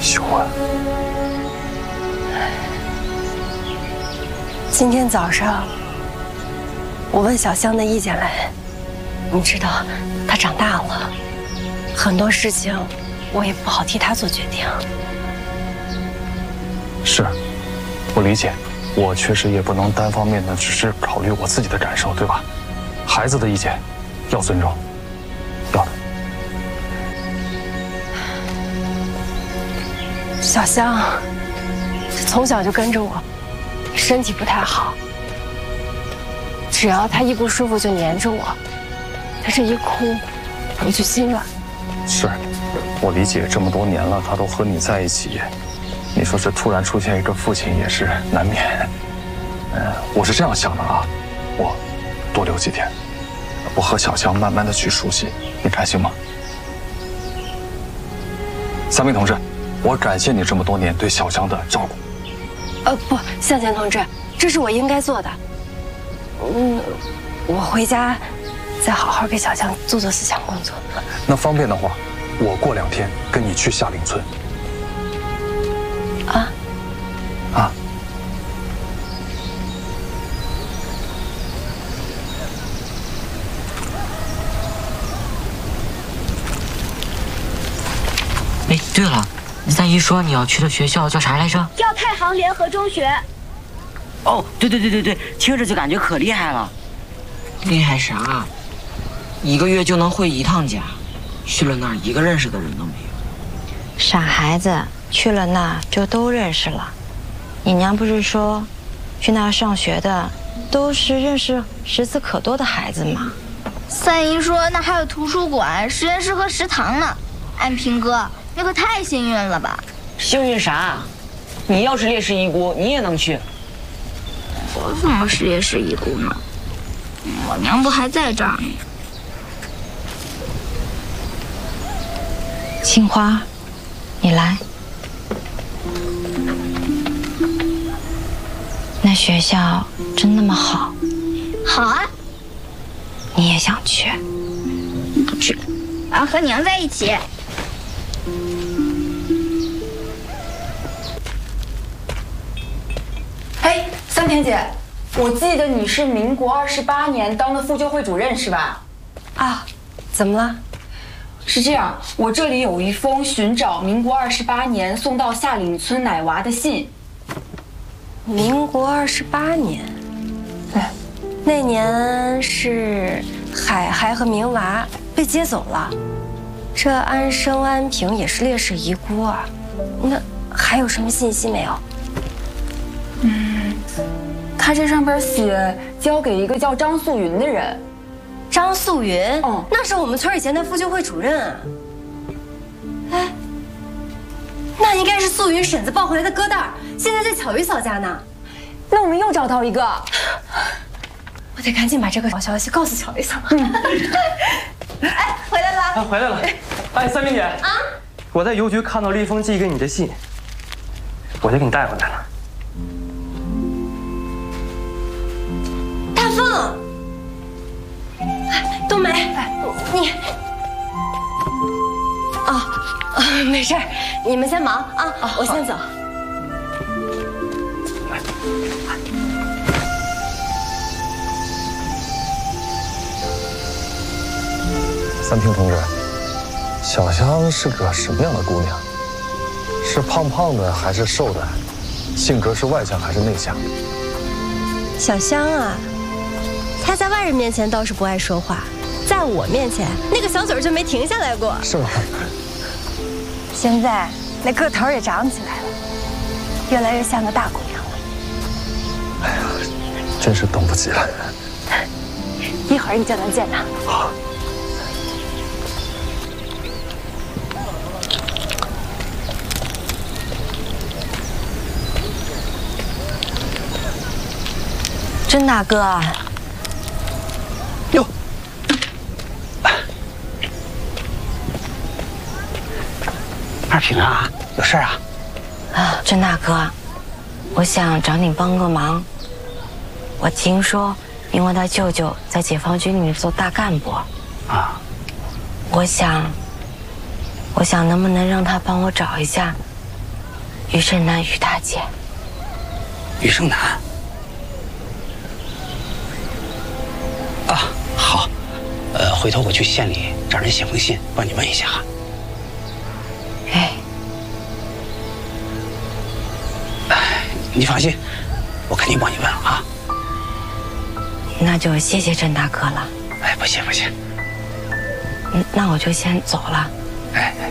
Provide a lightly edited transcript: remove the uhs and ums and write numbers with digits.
秀啊， 今天早上我问小香的意见来，你知道她长大了，很多事情我也不好替她做决定。 是，我理解，我确实也不能单方面的只是考虑我自己的感受，对吧？孩子的意见要尊重，要的。 小香从小就跟着我，身体不太好，只要她一不舒服就黏着我，她这一哭我就心软。 是，我理解，这么多年了，他都和你在一起，你说这突然出现一个父亲也是难免。我是这样想的啊，我多留几天，我和小香慢慢的去熟悉，你开心吗？三明同志，我感谢你这么多年对小香的照顾。 不，向前同志，这是我应该做的。我回家再好好给小香做思想工作。 那方便的话，我过2天跟你去夏陵村。啊。 哎，对了，三姨说你要去的学校叫啥来着？ 叫太行联合中学。 哦，对，听着就感觉可厉害了。厉害啥？1个月就能回1趟家，去了那儿一个认识的人都没有。 傻孩子，去了那就都认识了。你娘不是说，去那儿上学的都是认识识字可多的孩子吗？ 三姨说那还有图书馆、实验室和食堂呢。安平哥，你可太幸运了吧！ 幸运啥？你要是烈士遗孤，你也能去。 我怎么是烈士遗孤呢？我娘不还在这儿呢。 青花，你来。那学校真那么好？ 好啊。 你也想去？ 不去，我要和娘在一起。 嘿，香甜姐，我记得你是民国28年当的妇救会主任是吧？ 啊，怎么了？ 是这样，我这里有一封寻找民国28年送到夏岭村奶娃的信。 民国28年， 对， 那年是海和明娃被接走了，这安生、安平也是烈士遗孤啊。那还有什么信息没有？ 他这上边写交给一个叫张素云的人。 张素云，那是我们村以前的妇救会主任啊。哎，那应该是素云婶子抱回来的疙瘩，现在在巧鱼嫂家呢。 那我们又找到一个， 我得赶紧把这个好消息告诉巧鱼嫂。哎，回来了！ 回来了。哎，三明姐啊，我在邮局看到了一封寄给你的信，我就给你带回来了。 大凤。冬梅，你没事，你们先忙啊，我先走。 三平同志，小香是个什么样的姑娘？是胖胖的还是瘦的？性格是外向还是内向？ 小香啊，她在外人面前倒是不爱说话。在我面前，那个小嘴就没停下来过。 是吗？ 现在那个头也长起来了，越来越像个大姑娘了。 哎呀，真是等不及了。 一会儿你就能见她。 好。 甄大哥。 哟。二平啊，有事啊？ 甄大哥，我想找你帮个忙。我听说因为他舅舅在解放军里面做大干部啊，我想能不能让他帮我找一下于胜男于大姐。 于胜男。啊，好。回头我去县里找人写封信，帮你问一下。 哎， 你放心，我肯定帮你问啊。 那就谢谢郑大哥了。 哎，不谢不谢。 那我就先走了。 哎。